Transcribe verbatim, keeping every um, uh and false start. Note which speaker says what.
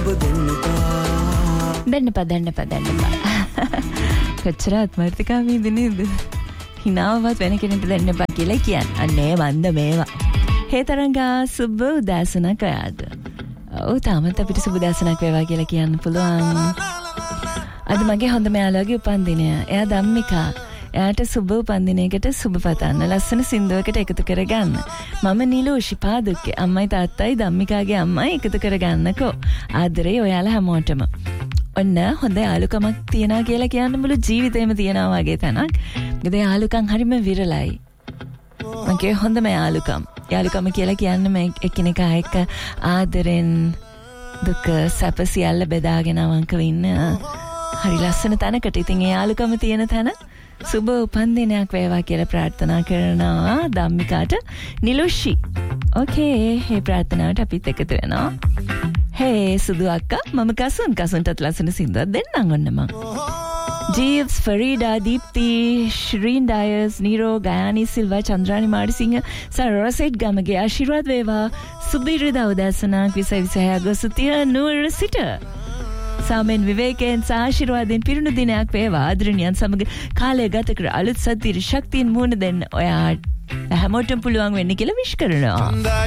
Speaker 1: ඔබ දෙන්න පා
Speaker 2: දෙන්න පා දෙන්න පා දෙන්න පා කොච්චර අත්මර්ථකාමී දිනේද හිනාවත් වෙන කෙනෙක්ට දෙන්න පා කියලා කියන්නේ අනේ වන්ද මේවා හේතරංගා සුබ උදෑසනක් ඔයාද ඔව් තාමත් අපිට සුබ උදෑසනක් වේවා කියලා කියන්න පුළුවන් අද මගේ හොඳම යාළුවාගේ උපන්දිනය එයා ධම්මිකා එයාට සුබ උපන්දිනයකට සුබ පතන්න ලස්සන සින්දුවකට එකතු කරගන්න මම නිලෝෂි පාදුක්ගේ අම්මයි තාත්තයි ධම්මිකාගේ අම්මයි එකතු කරගන්නකෝ ආදරේ ඔයාලා හැමෝටම ඔන්න හොඳ යාළුකමක් තියනවා කියලා කියන්න මුළු ජීවිතේම තියනවා වගේ තැනක් මොකද යාළුකම් හරිම විරලයි මගේ හොඳම යාළුකම් යාළුකම කියලා කියන්නේ මේ එකිනෙකා එක්ක ආදරෙන් දුක සැප සියල්ල බෙදාගෙන අවංකව ඉන්න හරි ලස්සන තැනකට ඉතින් ඒ යාළුකම තියෙන තැන සුබ උපන්දිනයක් වේවා කියලා ප්‍රාර්ථනා කරනවා ධම්මිකාට නිලුෂි ඕකේ මේ ප්‍රාර්ථනාවට අපිත් එකතු වෙනවා හේ සුදු අක්කා මම කසුන් කසුන්ටත් ලස්සන සින්දුවක් දෙන්නම් ඔන්න මං ජීව්ස් ෆරීඩා දීප්ති ශ්‍රීන් ඩයස් නීරෝ ගයානි සිල්වා චන්ද්‍රානි මාඩිසිංහ සරසෙට් ගමගේ ආශිර්වාද වේවා සුබිරිදා උදෑසනක් විසයි විසයි අගෝස්තු නුවර සිට සාමෙන් විවේකයෙන් ආශිර්වාදයෙන් පිරුණු දිනයක් වේවා ආදරණීයන් සමග කාලය ගත කර අලුත් සතියේ ශක්තියෙන් මුහුණ දෙන්න ඔයාට හැමෝටම පුළුවන් වෙන්න කියලා විශ් කරනවා